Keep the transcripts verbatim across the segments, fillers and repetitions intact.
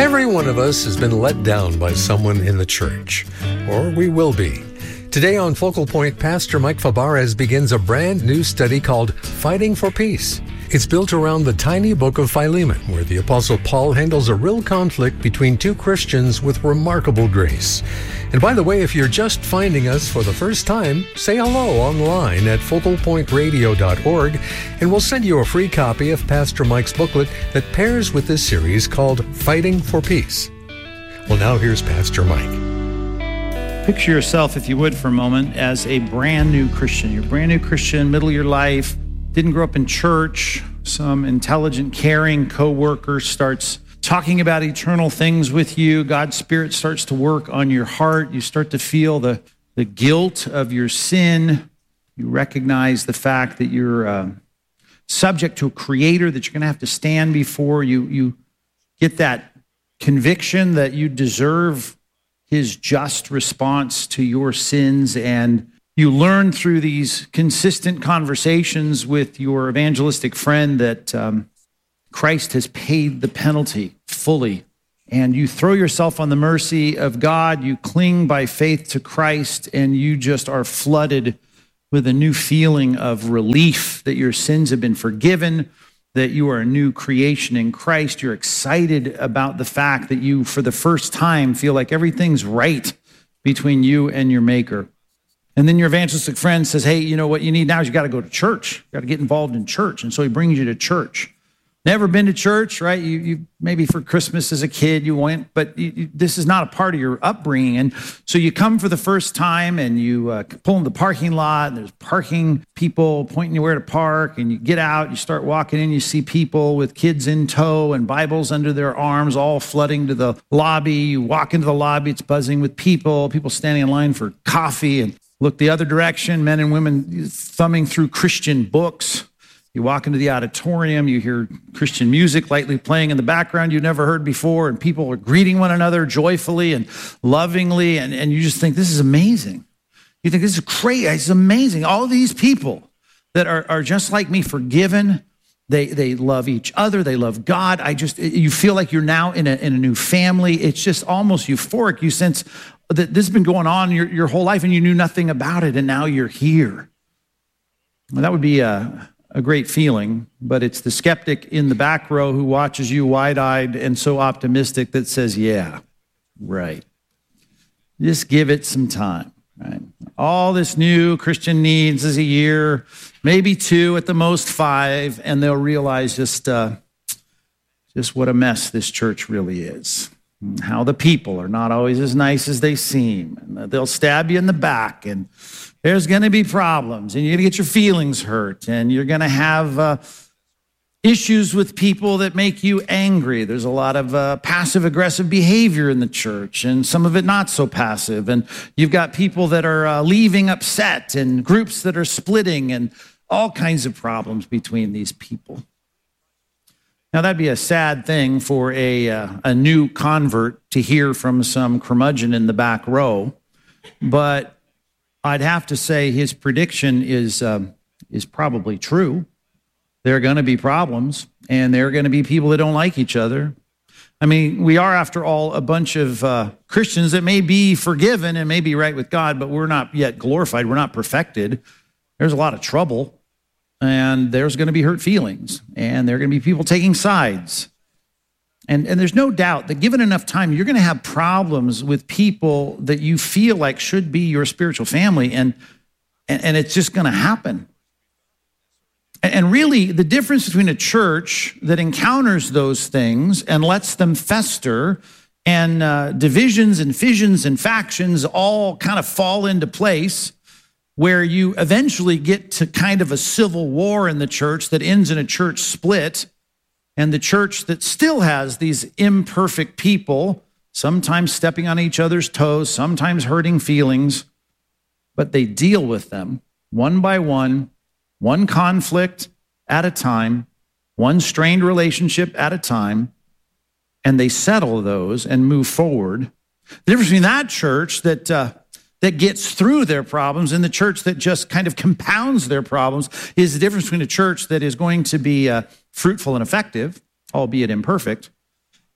Every one of us has been let down by someone in the church, or we will be. Today on Focal Point, Pastor Mike Fabarez begins a brand new study called Fighting for Peace. It's built around the tiny book of Philemon, where the Apostle Paul handles a real conflict between two Christians with remarkable grace. And by the way, if you're just finding us for the first time, say hello online at focal point radio dot org, and we'll send you a free copy of Pastor Mike's booklet that pairs with this series called Fighting for Peace. Well, now here's Pastor Mike. Picture yourself, if you would, for a moment, as a brand new Christian. You're a brand new Christian, middle of your life, didn't grow up in church. Some intelligent, caring coworker starts talking about eternal things with you. God's Spirit starts to work on your heart. You start to feel the, the guilt of your sin. You recognize the fact that you're uh, subject to a creator that you're going to have to stand before. You, you get that conviction that you deserve his just response to your sins, and you learn through these consistent conversations with your evangelistic friend that um, Christ has paid the penalty fully. And you throw yourself on the mercy of God. You cling by faith to Christ, and you just are flooded with a new feeling of relief that your sins have been forgiven, that you are a new creation in Christ. You're excited about the fact that you, for the first time, feel like everything's right between you and your Maker. And then your evangelistic friend says, hey, you know what you need now is you got to go to church. You got to get involved in church. And so he brings you to church. Never been to church, right? You, you maybe for Christmas as a kid you went, but you, you, this is not a part of your upbringing. And so you come for the first time and you uh, pull in the parking lot, and there's parking people pointing you where to park, and you get out, you start walking in, you see people with kids in tow and Bibles under their arms, all flooding to the lobby. You walk into the lobby, it's buzzing with people, people standing in line for coffee, and look the other direction, men and women thumbing through Christian books. You walk into the auditorium, you hear Christian music lightly playing in the background you've never heard before, and people are greeting one another joyfully and lovingly, and, and you just think, this is amazing. You think, this is crazy, it's amazing. All these people that are, are just like me, forgiven, they they love each other, they love God. I just, you feel like you're now in a, in a new family. It's just almost euphoric. You sense that this has been going on your, your whole life and you knew nothing about it, and now you're here. Well, that would be a, a great feeling, but it's the skeptic in the back row who watches you wide-eyed and so optimistic that says, yeah, right. Just give it some time, right? All this new Christian needs is a year, maybe two, at the most five, and they'll realize just, uh, just what a mess this church really is. How the people are not always as nice as they seem. And they'll stab you in the back, and there's going to be problems, and you're going to get your feelings hurt, and you're going to have uh, issues with people that make you angry. There's a lot of uh, passive-aggressive behavior in the church, and some of it not so passive. And you've got people that are uh, leaving upset, and groups that are splitting, and all kinds of problems between these people. Now, that'd be a sad thing for a uh, a new convert to hear from some curmudgeon in the back row, but I'd have to say his prediction is um, is probably true. There are going to be problems, and there are going to be people that don't like each other. I mean, we are, after all, a bunch of uh, Christians that may be forgiven and may be right with God, but we're not yet glorified. We're not perfected. There's a lot of trouble. And there's going to be hurt feelings, and there are going to be people taking sides. And, and there's no doubt that given enough time, you're going to have problems with people that you feel like should be your spiritual family, and, and, and it's just going to happen. And, and really, the difference between a church that encounters those things and lets them fester, and uh, divisions and fissions and factions all kind of fall into place, where you eventually get to kind of a civil war in the church that ends in a church split, and the church that still has these imperfect people, sometimes stepping on each other's toes, sometimes hurting feelings, but they deal with them one by one, one conflict at a time, one strained relationship at a time, and they settle those and move forward. The difference between that church that uh, that gets through their problems and the church that just kind of compounds their problems is the difference between a church that is going to be uh, fruitful and effective, albeit imperfect,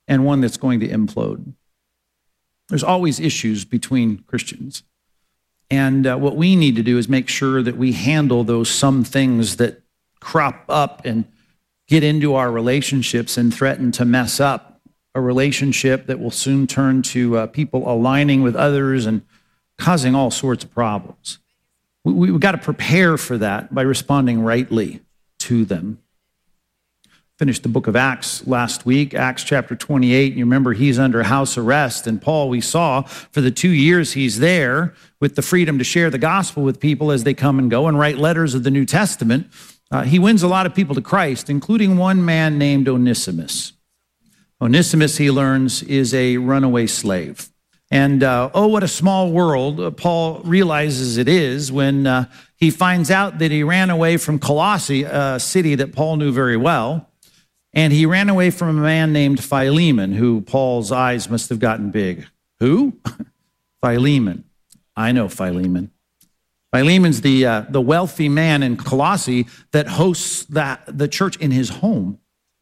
and one that's going to implode. There's always issues between Christians. And uh, what we need to do is make sure that we handle those some things that crop up and get into our relationships and threaten to mess up a relationship that will soon turn to uh, people aligning with others and causing all sorts of problems. We, we've got to prepare for that by responding rightly to them. Finished the book of Acts last week, Acts chapter twenty-eight. You remember he's under house arrest, and Paul, we saw, for the two years he's there with the freedom to share the gospel with people as they come and go and write letters of the New Testament, uh, he wins a lot of people to Christ, including one man named Onesimus. Onesimus, he learns, is a runaway slave. And uh, oh, what a small world uh, Paul realizes it is when uh, he finds out that he ran away from Colossae, a city that Paul knew very well. And he ran away from a man named Philemon, who Paul's eyes must have gotten big. Who? Philemon. I know Philemon. Philemon's the uh, the wealthy man in Colossae that hosts that, the church in his home.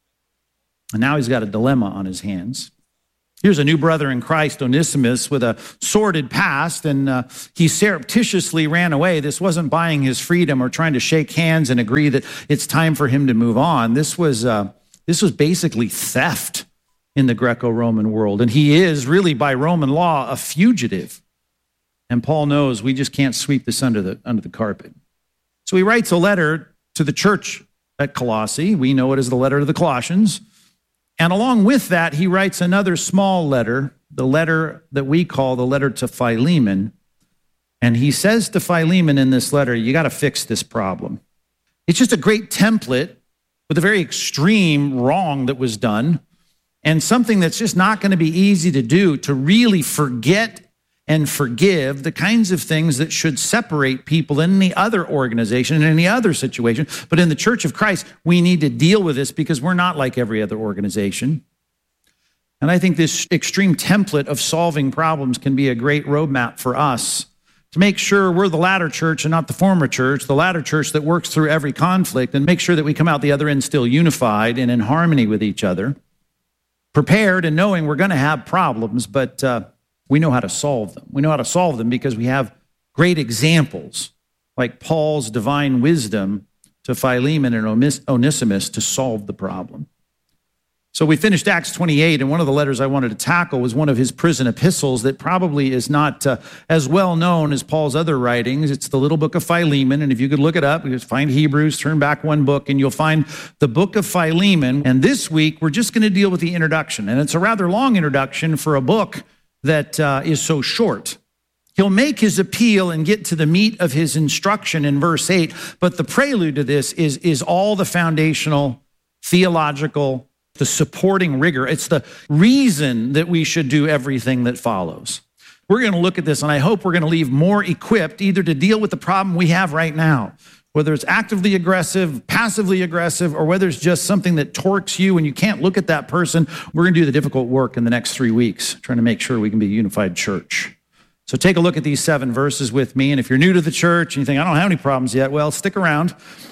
And now he's got a dilemma on his hands. Here's a new brother in Christ, Onesimus, with a sordid past, and uh, he surreptitiously ran away. This wasn't buying his freedom or trying to shake hands and agree that it's time for him to move on. This was... Uh, This was basically theft in the Greco-Roman world. And he is really, by Roman law, a fugitive. And Paul knows we just can't sweep this under the, under the carpet. So he writes a letter to the church at Colossae. We know it as the letter to the Colossians. And along with that, he writes another small letter, the letter that we call the letter to Philemon. And he says to Philemon in this letter, you got to fix this problem. It's just a great template with a very extreme wrong that was done, and something that's just not going to be easy to do, to really forget and forgive the kinds of things that should separate people in any other organization, in any other situation. But in the Church of Christ, we need to deal with this because we're not like every other organization. And I think this extreme template of solving problems can be a great roadmap for us to make sure we're the latter church and not the former church, the latter church that works through every conflict, and make sure that we come out the other end still unified and in harmony with each other, prepared and knowing we're going to have problems, but uh, we know how to solve them. We know how to solve them because we have great examples like Paul's divine wisdom to Philemon and Onesimus to solve the problem. So we finished Acts twenty-eight, and one of the letters I wanted to tackle was one of his prison epistles that probably is not uh, as well known as Paul's other writings. It's the little book of Philemon, and if you could look it up, you just find Hebrews, turn back one book, and you'll find the book of Philemon. And this week, we're just going to deal with the introduction, and it's a rather long introduction for a book that uh, is so short. He'll make his appeal and get to the meat of his instruction in verse eight, but the prelude to this is, is all the foundational, theological, the supporting rigor. It's the reason that we should do everything that follows. We're going to look at this, and I hope we're going to leave more equipped either to deal with the problem we have right now, whether it's actively aggressive, passively aggressive, or whether it's just something that torques you and you can't look at that person. We're going to do the difficult work in the next three weeks, trying to make sure we can be a unified church. So take a look at these seven verses with me, and if you're new to the church and you think, I don't have any problems yet, well, stick around.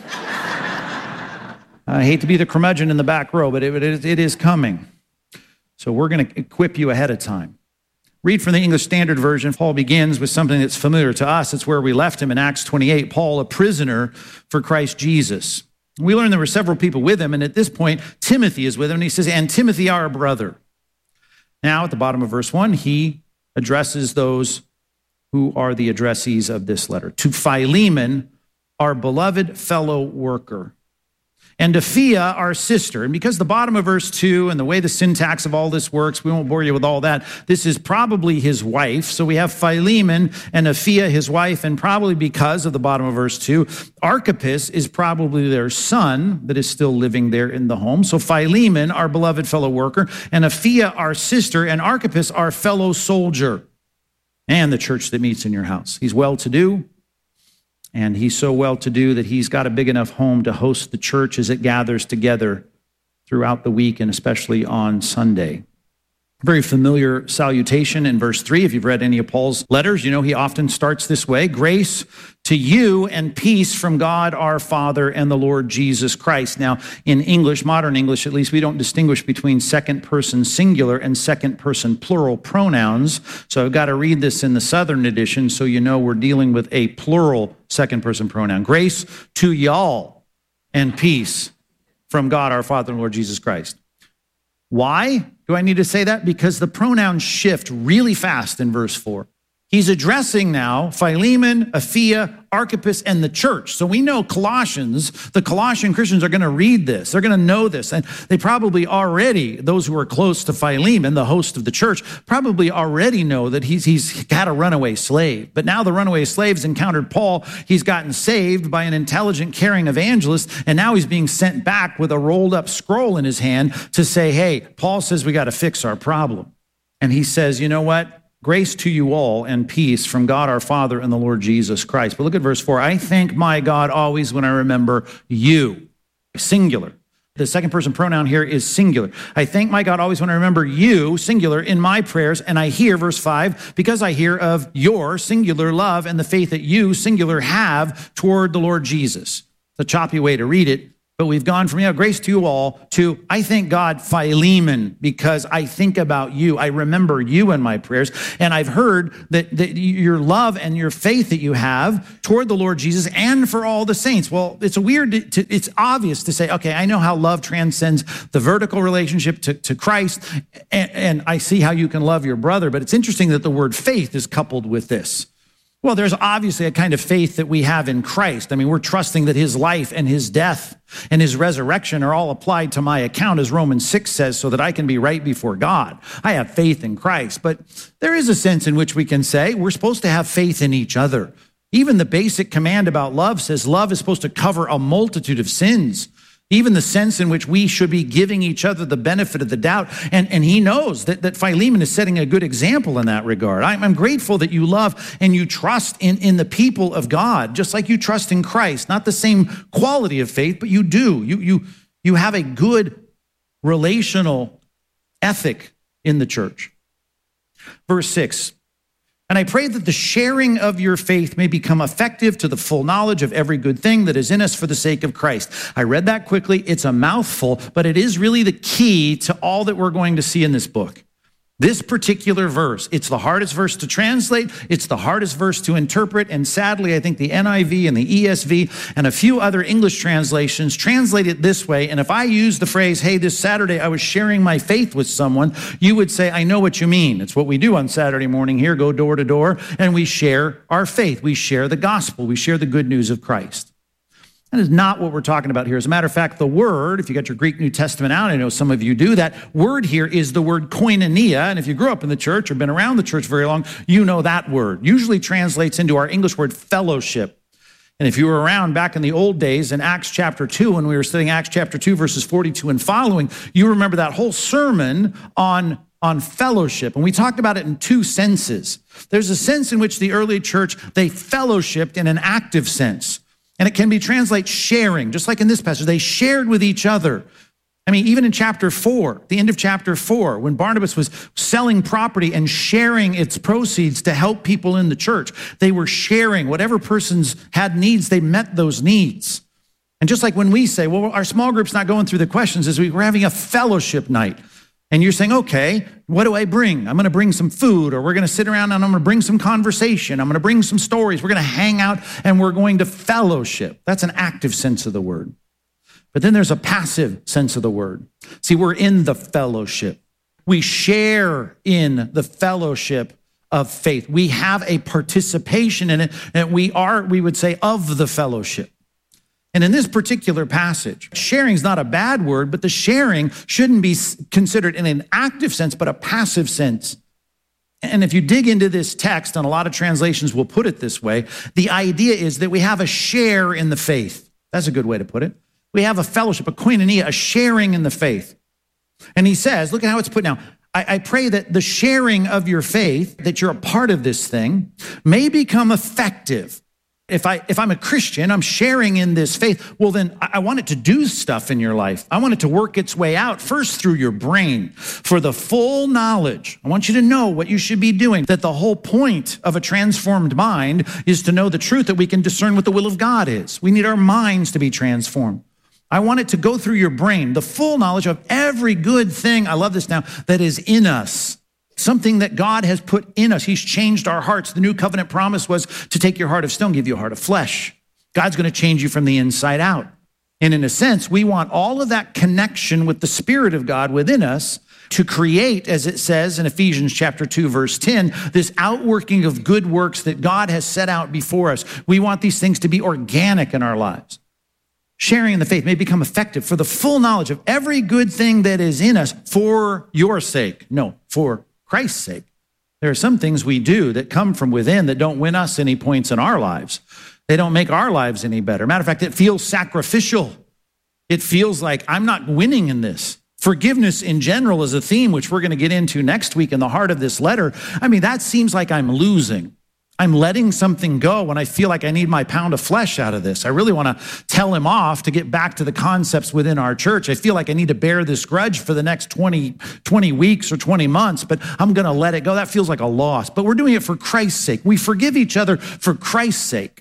I hate to be the curmudgeon in the back row, but it, it, it is coming. So we're going to equip you ahead of time. Read from the English Standard Version. Paul begins with something that's familiar to us. It's where we left him in Acts twenty-eight. Paul, a prisoner for Christ Jesus. We learned there were several people with him, and at this point, Timothy is with him, and he says, and Timothy, our brother. Now, at the bottom of verse one, he addresses those who are the addressees of this letter. To Philemon, our beloved fellow worker, and to Apphia, our sister. And because the bottom of verse two and the way the syntax of all this works, we won't bore you with all that. This is probably his wife. So we have Philemon and Apphia, his wife, and probably because of the bottom of verse two, Archippus is probably their son that is still living there in the home. So Philemon, our beloved fellow worker, and Apphia, our sister, and Archippus, our fellow soldier, and the church that meets in your house. He's well-to-do. And he's so well-to-do that he's got a big enough home to host the church as it gathers together throughout the week and especially on Sunday. Very familiar salutation in verse three. If you've read any of Paul's letters, you know he often starts this way. Grace to you and peace from God our Father and the Lord Jesus Christ. Now, in English, modern English at least, we don't distinguish between second person singular and second person plural pronouns. So I've got to read this in the Southern edition so you know we're dealing with a plural second person pronoun. Grace to y'all and peace from God our Father and Lord Jesus Christ. Why do I need to say that? Because the pronouns shift really fast in verse four. He's addressing now Philemon, Apphia, Archippus, and the church. So we know Colossians, the Colossian Christians are going to read this. They're going to know this. And they probably already, those who are close to Philemon, the host of the church, probably already know that he's, he's got a runaway slave. But now the runaway slave's encountered Paul. He's gotten saved by an intelligent, caring evangelist. And now he's being sent back with a rolled up scroll in his hand to say, hey, Paul says we got to fix our problem. And he says, you know what? Grace to you all and peace from God our Father and the Lord Jesus Christ. But look at verse four. I thank my God always when I remember you. Singular. The second person pronoun here is singular. I thank my God always when I remember you, singular, in my prayers. And I hear, verse five, because I hear of your singular love and the faith that you, singular, have toward the Lord Jesus. It's a choppy way to read it. But we've gone from, yeah, grace to you all to, I thank God, Philemon, because I think about you. I remember you in my prayers. And I've heard that, that your love and your faith that you have toward the Lord Jesus and for all the saints. Well, it's a weird, to, it's obvious to say, okay, I know how love transcends the vertical relationship to, to Christ, and, and I see how you can love your brother. But it's interesting that the word faith is coupled with this. Well, there's obviously a kind of faith that we have in Christ. I mean, we're trusting that his life and his death and his resurrection are all applied to my account, as Romans six says, so that I can be right before God. I have faith in Christ. But there is a sense in which we can say we're supposed to have faith in each other. Even the basic command about love says love is supposed to cover a multitude of sins. Even the sense in which we should be giving each other the benefit of the doubt. And, and he knows that, that Philemon is setting a good example in that regard. I'm, I'm grateful that you love and you trust in, in the people of God, just like you trust in Christ. Not the same quality of faith, but you do. You, you, you have a good relational ethic in the church. Verse six. And I pray that the sharing of your faith may become effective to the full knowledge of every good thing that is in us for the sake of Christ. I read that quickly. It's a mouthful, but it is really the key to all that we're going to see in this book. This particular verse, it's the hardest verse to translate. It's the hardest verse to interpret. And sadly, I think the N I V and the E S V and a few other English translations translate it this way. And if I use the phrase, hey, this Saturday I was sharing my faith with someone, you would say, I know what you mean. It's what we do on Saturday morning here, go door to door, and we share our faith. We share the gospel. We share the good news of Christ. That is not what we're talking about here. As a matter of fact, the word, if you got your Greek New Testament out, I know some of you do, that word here is the word koinonia. And if you grew up in the church or been around the church very long, you know that word. Usually translates into our English word fellowship. And if you were around back in the old days in Acts chapter two, when we were studying Acts chapter two, verses forty-two and following, you remember that whole sermon on on fellowship. And we talked about it in two senses. There's a sense in which the early church, they fellowshipped in an active sense. And it can be translated sharing, just like in this passage. They shared with each other. I mean, even in chapter four, the end of chapter four, when Barnabas was selling property and sharing its proceeds to help people in the church, they were sharing. Whatever persons had needs, they met those needs. And just like when we say, well, our small group's not going through the questions, is we're having a fellowship night. And you're saying, okay, what do I bring? I'm going to bring some food, or we're going to sit around and I'm going to bring some conversation. I'm going to bring some stories. We're going to hang out and we're going to fellowship. That's an active sense of the word. But then there's a passive sense of the word. See, we're in the fellowship. We share in the fellowship of faith. We have a participation in it, and we are, we would say, of the fellowship. And in this particular passage, sharing is not a bad word, but the sharing shouldn't be considered in an active sense, but a passive sense. And if you dig into this text, and a lot of translations will put it this way, the idea is that we have a share in the faith. That's a good way to put it. We have a fellowship, a koinonia, a sharing in the faith. And he says, look at how it's put now. I, I pray that the sharing of your faith, that you're a part of this thing, may become effective. If, I, if I'm a Christian, I'm sharing in this faith, well, then I want it to do stuff in your life. I want it to work its way out first through your brain for the full knowledge. I want you to know what you should be doing, that the whole point of a transformed mind is to know the truth, that we can discern what the will of God is. We need our minds to be transformed. I want it to go through your brain, the full knowledge of every good thing, I love this now, that is in us. Something that God has put in us. He's changed our hearts. The new covenant promise was to take your heart of stone, give you a heart of flesh. God's going to change you from the inside out. And in a sense, we want all of that connection with the Spirit of God within us to create, as it says in Ephesians chapter two, verse ten, this outworking of good works that God has set out before us. We want these things to be organic in our lives. Sharing in the faith may become effective for the full knowledge of every good thing that is in us for your sake. No, for Christ's sake. There are some things we do that come from within that don't win us any points in our lives. They don't make our lives any better. Matter of fact, it feels sacrificial. It feels like I'm not winning in this. Forgiveness in general is a theme which we're going to get into next week in the heart of this letter. I mean, that seems like I'm losing. I'm letting something go when I feel like I need my pound of flesh out of this. I really want to tell him off to get back to the concepts within our church. I feel like I need to bear this grudge for the next twenty, twenty weeks or twenty months, but I'm going to let it go. That feels like a loss, but we're doing it for Christ's sake. We forgive each other for Christ's sake.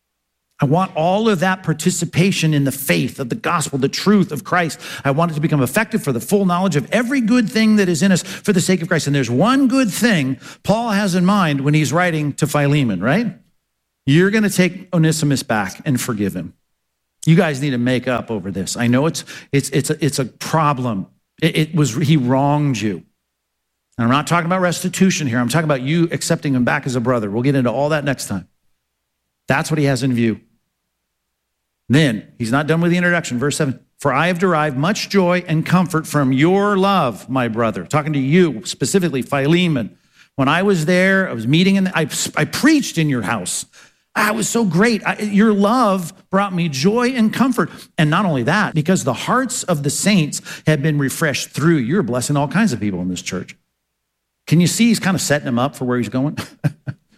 I want all of that participation in the faith of the gospel, the truth of Christ. I want it to become effective for the full knowledge of every good thing that is in us for the sake of Christ. And there's one good thing Paul has in mind when he's writing to Philemon, right? You're going to take Onesimus back and forgive him. You guys need to make up over this. I know it's it's it's a, it's a problem. It, it was he wronged you. And I'm not talking about restitution here. I'm talking about you accepting him back as a brother. We'll get into all that next time. That's what he has in view. Then, he's not done with the introduction. Verse seven, for I have derived much joy and comfort from your love, my brother. Talking to you, specifically Philemon. When I was there, I was meeting, in the, I, I preached in your house. Ah, it was so great. I, your love brought me joy and comfort. And not only that, because the hearts of the saints have been refreshed through. You're blessing all kinds of people in this church. Can you see he's kind of setting them up for where he's going?